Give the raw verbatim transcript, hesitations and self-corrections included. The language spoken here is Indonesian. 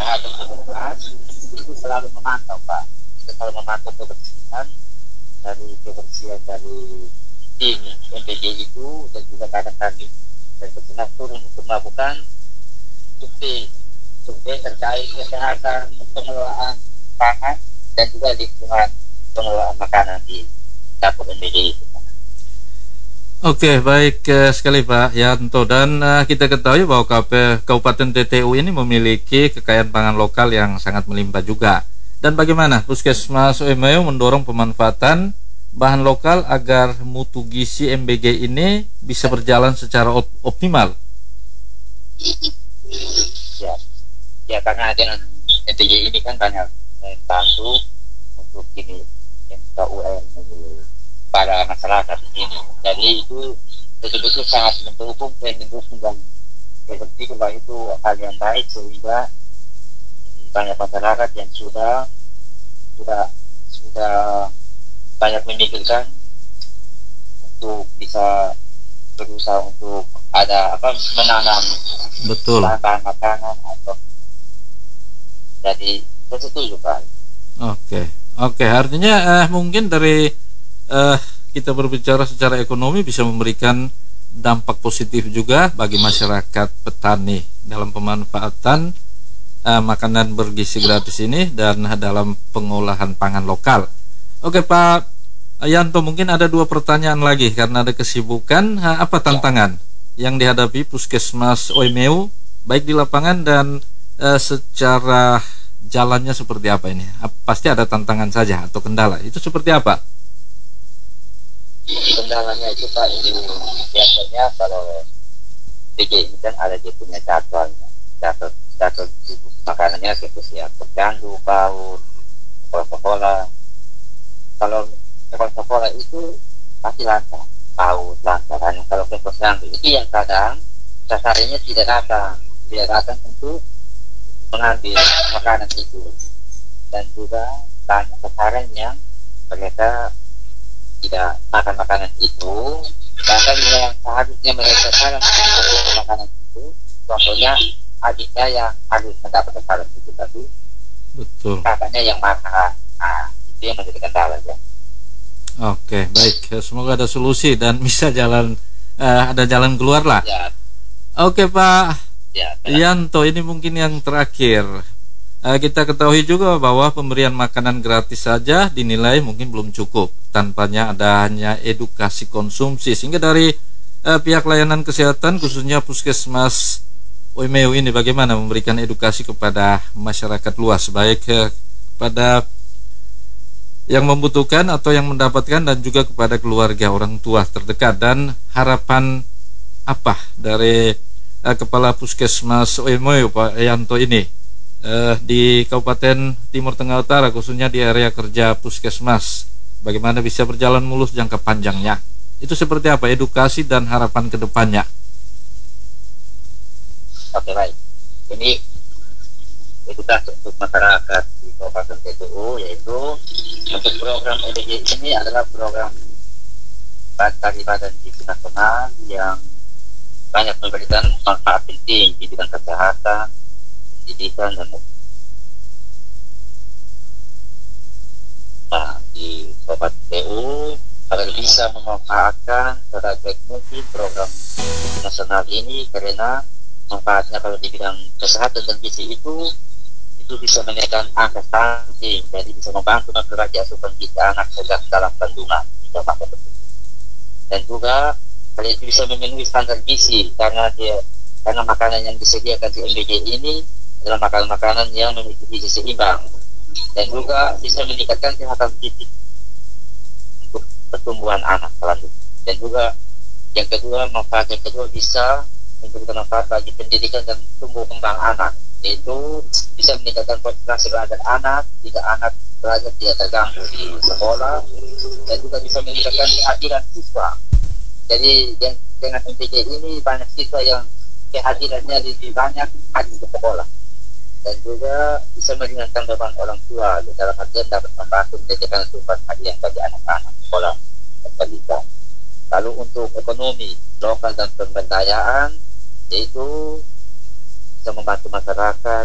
kesehatan petugas itu selalu memantau Pak. Kita selalu memantau kebersihan dari kebersihan dari tim M P G itu, dan juga kadang kami dan berkenan turun untuk melakukan survei survei terkait kesehatan pengelolaan pangan dan juga lingkungan pengelolaan makanan di dapur M P G itu. Oke, baik eh, sekali Pak Yanto, dan eh, kita ketahui bahwa K P Kabupaten T T U ini memiliki kekayaan pangan lokal yang sangat melimpah juga. Dan bagaimana Puskesmas O M E U mendorong pemanfaatan bahan lokal agar mutu gizi M B G ini bisa berjalan secara op optimal? Ya, ya karena dengan M P G ini kan banyak membantu untuk ini M K U M para masyarakat di sini. Jadi itu betul-betul sangat mendukung dan mendukung dan berpikir bahwa itu hal yang baik, sehingga banyak masyarakat yang sudah sudah sudah banyak memikirkan untuk bisa berusaha untuk ada apa menanam betul bahan-bahan makanan atau jadi setuju Pak. Oke, oke, artinya eh, mungkin dari eh, kita berbicara secara ekonomi bisa memberikan dampak positif juga bagi masyarakat petani dalam pemanfaatan eh, makanan bergizi gratis ini dan dalam pengolahan pangan lokal. Oke Pak Yanto, mungkin ada dua pertanyaan lagi karena ada kesibukan. Apa tantangan yang dihadapi Puskesmas O M E U baik di lapangan dan eh, secara jalannya seperti apa ini? Pasti ada tantangan saja atau kendala. Itu seperti apa? Kendalanya itu Pak, ini biasanya kalau P G ini kan ada dia punya jadwalnya, jadwal jadwal makanannya seperti ya terganggu, bau, sekolah-sekolah. Kalau sekolah-sekolah itu pasti lancar, bau lancar. Hanya kalau ke posyandu itu yang kadang sasarannya tidak datang, tidak datang untuk mengambil makanan itu, dan juga banyak sasaran yang mereka tidak makan makanan itu, bahkan yang seharusnya mereka saran untuk makanan itu, contohnya adiknya yang harus mendapat saran itu, tapi betul kakaknya yang makan. Nah, itu yang menjadi kendala ya. Oke, baik, semoga ada solusi dan bisa jalan eh, ada jalan keluar lah Ya. Oke Pak Ya, Yanto, ini mungkin yang terakhir. Eh, kita ketahui juga bahwa pemberian makanan gratis saja dinilai mungkin belum cukup tanpanya adanya edukasi konsumsi, sehingga dari eh, pihak layanan kesehatan khususnya Puskesmas O M E U ini bagaimana memberikan edukasi kepada masyarakat luas, baik eh, pada yang membutuhkan atau yang mendapatkan dan juga kepada keluarga orang tua terdekat. Dan harapan apa dari eh, Kepala Puskesmas O M E U Pak Yanto ini eh, di Kabupaten Timur Tengah Utara, khususnya di area kerja Puskesmas, bagaimana bisa berjalan mulus jangka panjangnya? Itu seperti apa edukasi dan harapan ke depannya? oke baik. Ini edukasi untuk masyarakat di Kabupaten T T U, yaitu untuk program E D G ini adalah program dari Badan Gizi Nasional yang banyak memberikan manfaat penting di bidang kesehatan, pendidikan, dan nah, di Kabupaten T T U agar bisa memanfaatkan secara baik mungkin program nasional ini, karena manfaatnya kalau di bidang kesehatan dan gizi itu itu bisa menaikkan angka stunting, jadi bisa membantu memperbaiki asupan gizi anak sejak dalam kandungan hingga masa tertentu. Dan juga kalau itu bisa memenuhi standar gizi, karena dia karena makanan yang disediakan di M B G ini adalah makanan-makanan yang memiliki gizi seimbang, dan juga bisa meningkatkan kesehatan fisik untuk pertumbuhan anak selanjutnya. Dan juga yang kedua, manfaat yang kedua bisa memberikan manfaat bagi pendidikan dan tumbuh kembang anak, yaitu bisa meningkatkan konsentrasi belajar anak, tidak anak belajar tidak terganggu di sekolah, dan juga bisa meningkatkan kehadiran siswa. Jadi dengan M P G ini banyak siswa yang kehadirannya lebih banyak hadir ke sekolah, dan juga bisa meringankan beban orang tua dalam artian dapat membantu menyediakan asupan hadiah bagi anak-anak sekolah dan balita. Lalu untuk ekonomi lokal dan pemberdayaan, yaitu bisa membantu masyarakat